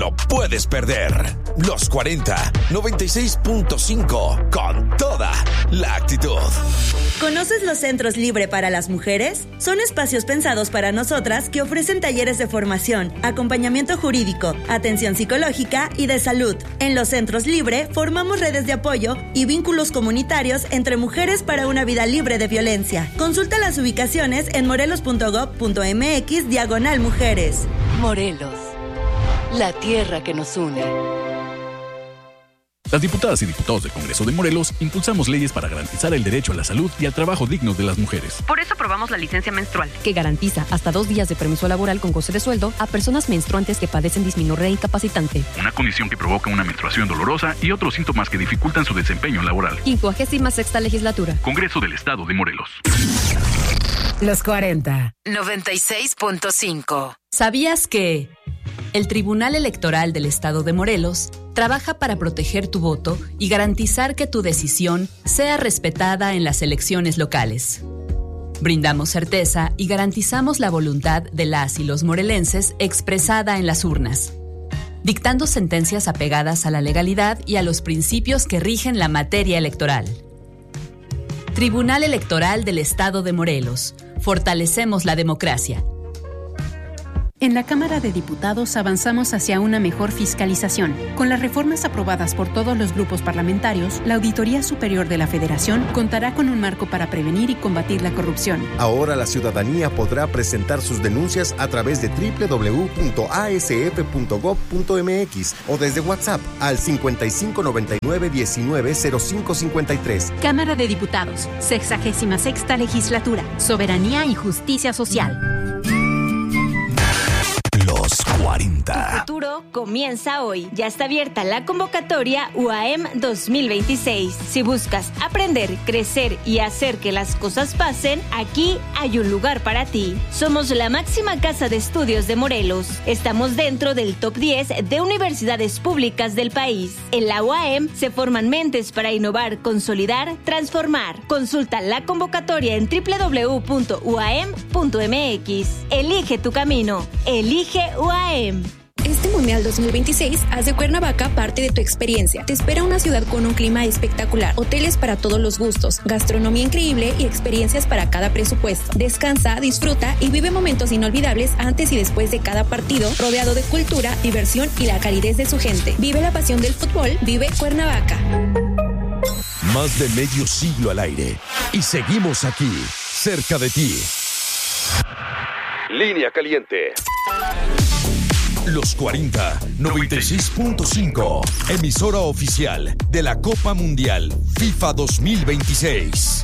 No puedes perder. Los 40 96.5 con toda la actitud. ¿Conoces los centros Libre para las mujeres? Son espacios pensados para nosotras que ofrecen talleres de formación, acompañamiento jurídico, atención psicológica y de salud. En los centros Libre formamos redes de apoyo y vínculos comunitarios entre mujeres para una vida libre de violencia. Consulta las ubicaciones en morelos.gov.mx/mujeres. Morelos, la tierra que nos une. Las diputadas y diputados del Congreso de Morelos impulsamos leyes para garantizar el derecho a la salud y al trabajo digno de las mujeres. Por eso aprobamos la licencia menstrual, que garantiza hasta 2 días de permiso laboral con goce de sueldo a personas menstruantes que padecen dismenorrea incapacitante. Una condición que provoca una menstruación dolorosa y otros síntomas que dificultan su desempeño laboral. 56ª legislatura. Congreso del Estado de Morelos. Los 40. 96.5. ¿Sabías que el Tribunal Electoral del Estado de Morelos trabaja para proteger tu voto y garantizar que tu decisión sea respetada en las elecciones locales? Brindamos certeza y garantizamos la voluntad de las y los morelenses expresada en las urnas, dictando sentencias apegadas a la legalidad y a los principios que rigen la materia electoral. Tribunal Electoral del Estado de Morelos. Fortalecemos la democracia. En la Cámara de Diputados avanzamos hacia una mejor fiscalización. Con las reformas aprobadas por todos los grupos parlamentarios, la Auditoría Superior de la Federación contará con un marco para prevenir y combatir la corrupción. Ahora la ciudadanía podrá presentar sus denuncias a través de www.asf.gov.mx o desde WhatsApp al 5599-190553. Cámara de Diputados, 66ª Legislatura, Soberanía y Justicia Social. Los 40. Tu futuro comienza hoy. Ya está abierta la convocatoria UAM 2026. Si buscas aprender, crecer y hacer que las cosas pasen, aquí hay un lugar para ti. Somos la máxima casa de estudios de Morelos. Estamos dentro del top 10 de universidades públicas del país. En la UAM se forman mentes para innovar, consolidar, transformar. Consulta la convocatoria en www.uam.mx. Elige tu camino. Elige UAM. Este Mundial 2026 haz de Cuernavaca parte de tu experiencia. Te espera una ciudad con un clima espectacular, hoteles para todos los gustos, gastronomía increíble y experiencias para cada presupuesto. Descansa, disfruta y vive momentos inolvidables antes y después de cada partido, rodeado de cultura, diversión y la calidez de su gente. Vive la pasión del fútbol, vive Cuernavaca. Más de medio siglo al aire y seguimos aquí, cerca de ti. Línea Caliente. Los 40 96.5, emisora oficial de la Copa Mundial FIFA 2026.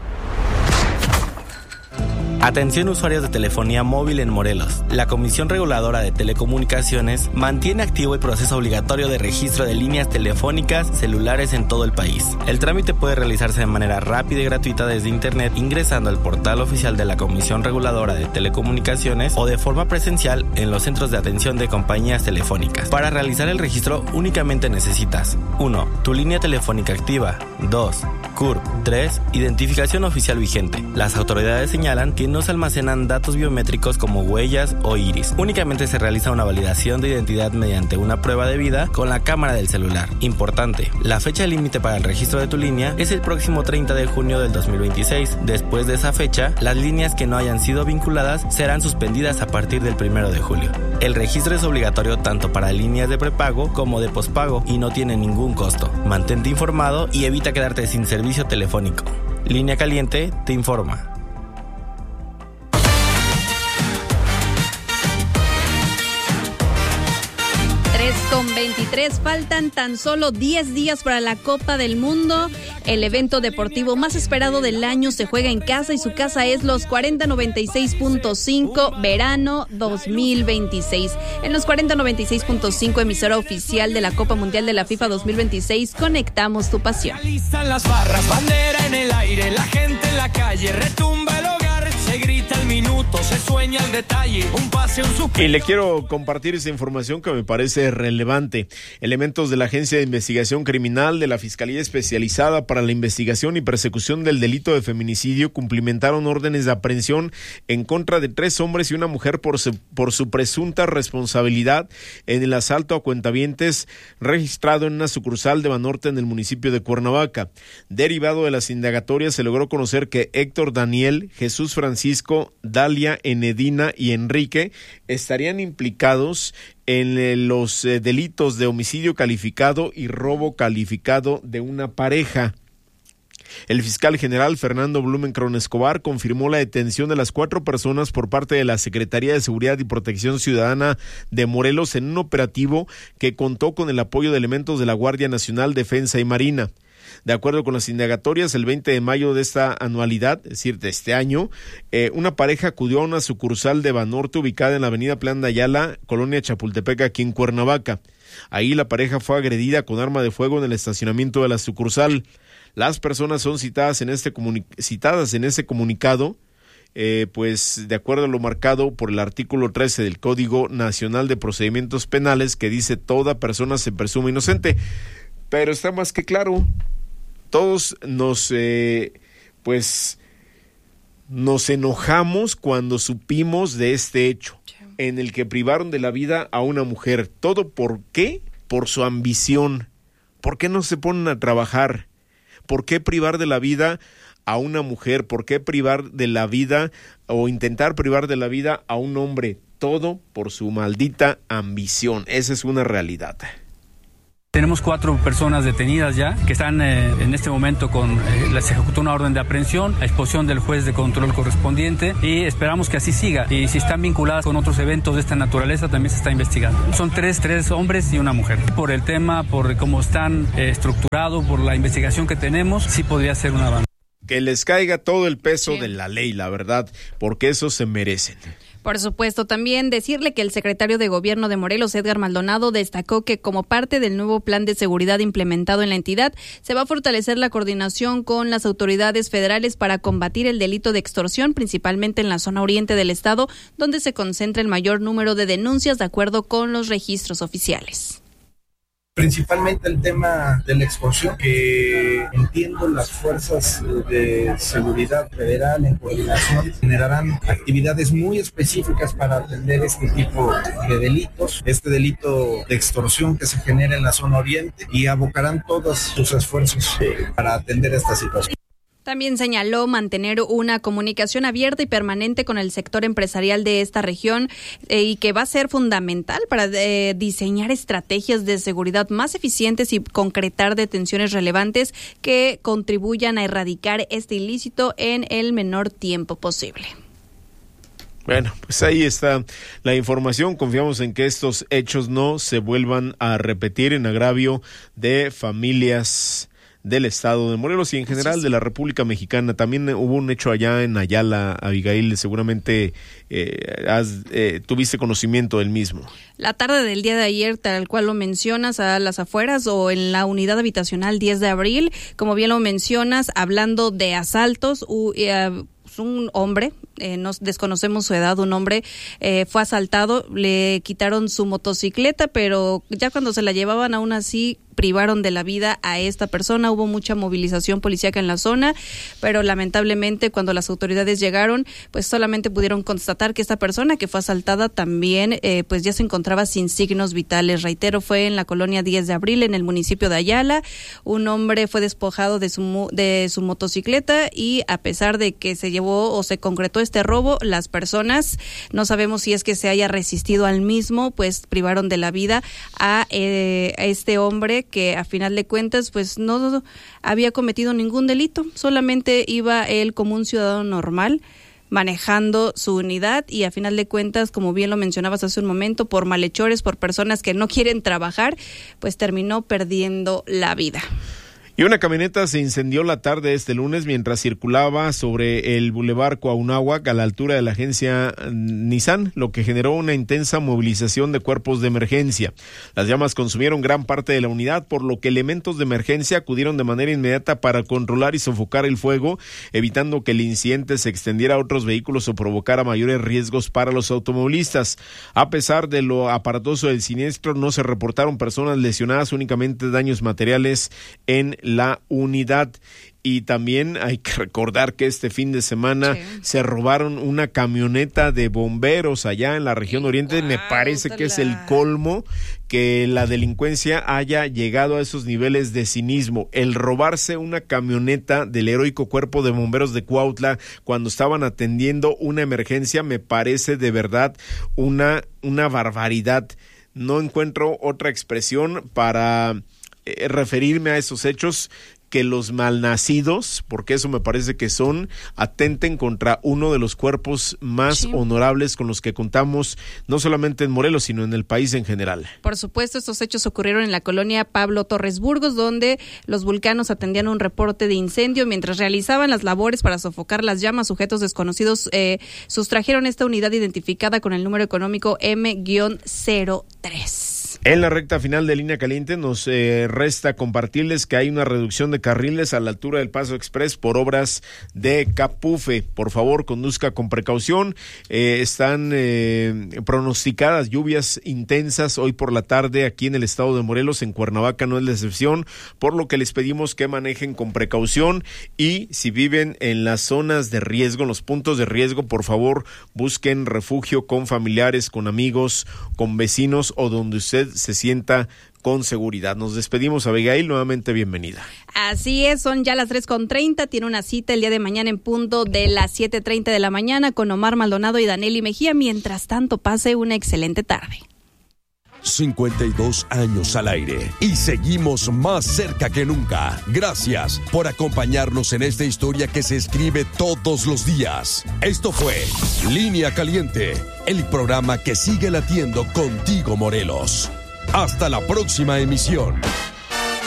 Atención usuarios de telefonía móvil en Morelos. La Comisión Reguladora de Telecomunicaciones mantiene activo el proceso obligatorio de registro de líneas telefónicas celulares en todo el país. El trámite puede realizarse de manera rápida y gratuita desde internet ingresando al portal oficial de la Comisión Reguladora de Telecomunicaciones o de forma presencial en los centros de atención de compañías telefónicas. Para realizar el registro únicamente necesitas 1. Tu línea telefónica activa. 2. CURP. 3. Identificación oficial vigente. Las autoridades señalan que no se almacenan datos biométricos como huellas o iris. Únicamente se realiza una validación de identidad mediante una prueba de vida con la cámara del celular. Importante, la fecha límite para el registro de tu línea es el próximo 30 de junio del 2026. Después de esa fecha, las líneas que no hayan sido vinculadas serán suspendidas a partir del 1 de julio. El registro es obligatorio tanto para líneas de prepago como de pospago y no tiene ningún costo. Mantente informado y evita quedarte sin servicio telefónico. Línea Caliente te informa. 3:23, faltan tan solo 10 días para la Copa del Mundo. El evento deportivo más esperado del año se juega en casa y su casa es los 4096.5 verano 2026. En los 4096.5, emisora oficial de la Copa Mundial de la FIFA 2026, conectamos tu pasión. Las barras, bandera en el aire, la gente en la calle, retumba el hogar. Se grita el minuto, se sueña el detalle, un pase, un suspiro. Y le quiero compartir esa información que me parece relevante. Elementos de la Agencia de Investigación Criminal de la Fiscalía Especializada para la Investigación y Persecución del Delito de Feminicidio cumplimentaron órdenes de aprehensión en contra de 3 hombres y una mujer por su presunta responsabilidad en el asalto a cuentavientes registrado en una sucursal de Banorte en el municipio de Cuernavaca. Derivado de las indagatorias se logró conocer que Héctor Daniel, Jesús Francisco, Dalia, Enedina y Enrique estarían implicados en los delitos de homicidio calificado y robo calificado de una pareja. El fiscal general Fernando Blumenkron Escobar confirmó la detención de las 4 personas por parte de la Secretaría de Seguridad y Protección Ciudadana de Morelos en un operativo que contó con el apoyo de elementos de la Guardia Nacional, Defensa y Marina. De acuerdo con las indagatorias, el 20 de mayo de esta anualidad, es decir, de este año, una pareja acudió a una sucursal de Banorte ubicada en la avenida Plan de Ayala, colonia Chapultepec, aquí en Cuernavaca. Ahí la pareja fue agredida con arma de fuego en el estacionamiento de la sucursal. Las personas son citadas en este comunicado, pues de acuerdo a lo marcado por el artículo 13 del Código Nacional de Procedimientos Penales, que dice toda persona se presume inocente. Pero está más que claro, todos nos enojamos cuando supimos de este hecho, en el que privaron de la vida a una mujer. ¿Todo por qué? Por su ambición. ¿Por qué no se ponen a trabajar? ¿Por qué privar de la vida a una mujer? ¿Por qué privar de la vida o intentar privar de la vida a un hombre? Todo por su maldita ambición. Esa es una realidad. Tenemos 4 personas detenidas ya, que están en este momento se ejecutó una orden de aprehensión a disposición del juez de control correspondiente y esperamos que así siga. Y si están vinculadas con otros eventos de esta naturaleza, también se está investigando. Son tres hombres y una mujer. Por el tema, por cómo están estructurados, por la investigación que tenemos, sí podría ser una banda. Que les caiga todo el peso de la ley, la verdad, porque eso se merecen. Por supuesto, también decirle que el secretario de Gobierno de Morelos, Edgar Maldonado, destacó que como parte del nuevo plan de seguridad implementado en la entidad, se va a fortalecer la coordinación con las autoridades federales para combatir el delito de extorsión, principalmente en la zona oriente del estado, donde se concentra el mayor número de denuncias de acuerdo con los registros oficiales. Principalmente el tema de la extorsión, que entiendo las fuerzas de seguridad federal en coordinación generarán actividades muy específicas para atender este tipo de delitos, este delito de extorsión que se genera en la zona oriente, y abocarán todos sus esfuerzos para atender esta situación. También señaló mantener una comunicación abierta y permanente con el sector empresarial de esta región y que va a ser fundamental para diseñar estrategias de seguridad más eficientes y concretar detenciones relevantes que contribuyan a erradicar este ilícito en el menor tiempo posible. Bueno, pues ahí está la información. Confiamos en que estos hechos no se vuelvan a repetir en agravio de familias del estado de Morelos y en general de la República Mexicana. También hubo un hecho allá en Ayala, Abigail, seguramente tuviste conocimiento del mismo. La tarde del día de ayer, tal cual lo mencionas, a las afueras o en la unidad habitacional 10 de abril, como bien lo mencionas, hablando de asaltos, un hombre, nos desconocemos su edad, un hombre fue asaltado, le quitaron su motocicleta, pero ya cuando se la llevaban aún así privaron de la vida a esta persona. Hubo mucha movilización policíaca en la zona, pero lamentablemente cuando las autoridades llegaron, pues solamente pudieron constatar que esta persona que fue asaltada también pues ya se encontraba sin signos vitales. Reitero, fue en la colonia 10 de abril en el municipio de Ayala. Un hombre fue despojado de su motocicleta y a pesar de que se llevó o se concretó este robo, las personas, no sabemos si es que se haya resistido al mismo, pues privaron de la vida a este hombre que a final de cuentas pues no había cometido ningún delito, solamente iba él como un ciudadano normal manejando su unidad y a final de cuentas, como bien lo mencionabas hace un momento, por malhechores, por personas que no quieren trabajar, pues terminó perdiendo la vida. Y una camioneta se incendió la tarde de este lunes mientras circulaba sobre el Boulevard Cuauhnáhuac a la altura de la agencia Nissan, lo que generó una intensa movilización de cuerpos de emergencia. Las llamas consumieron gran parte de la unidad, por lo que elementos de emergencia acudieron de manera inmediata para controlar y sofocar el fuego, evitando que el incidente se extendiera a otros vehículos o provocara mayores riesgos para los automovilistas. A pesar de lo aparatoso del siniestro, no se reportaron personas lesionadas, únicamente daños materiales en la unidad. Y también hay que recordar que este fin de semana se robaron una camioneta de bomberos allá en la región oriente. Me parece que es el colmo que la delincuencia haya llegado a esos niveles de cinismo. El robarse una camioneta del heroico Cuerpo de Bomberos de Cuautla cuando estaban atendiendo una emergencia me parece de verdad una barbaridad. No encuentro otra expresión para referirme a esos hechos que los malnacidos, porque eso me parece que son, atenten contra uno de los cuerpos más honorables con los que contamos, no solamente en Morelos, sino en el país en general. Por supuesto, estos hechos ocurrieron en la colonia Pablo Torres Burgos, donde los vulcanos atendían un reporte de incendio. Mientras realizaban las labores para sofocar las llamas, sujetos desconocidos sustrajeron esta unidad identificada con el número económico M-03. En la recta final de Línea Caliente nos resta compartirles que hay una reducción de carriles a la altura del Paso Express por obras de Capufe. Por favor, conduzca con precaución. Están pronosticadas lluvias intensas hoy por la tarde aquí en el estado de Morelos. En Cuernavaca no es la excepción, por lo que les pedimos que manejen con precaución y si viven en las zonas de riesgo, en los puntos de riesgo, por favor busquen refugio con familiares, con amigos, con vecinos o donde usted se sienta con seguridad. Nos despedimos, Abigail, nuevamente bienvenida. Así es, son ya las 3:30, tiene una cita el día de mañana en punto de las 7:30 de la mañana con Omar Maldonado y Danely Mejía. Mientras tanto, pase una excelente tarde. 52 años al aire y seguimos más cerca que nunca. Gracias por acompañarnos en esta historia que se escribe todos los días. Esto fue Línea Caliente, el programa que sigue latiendo contigo, Morelos. Hasta la próxima emisión.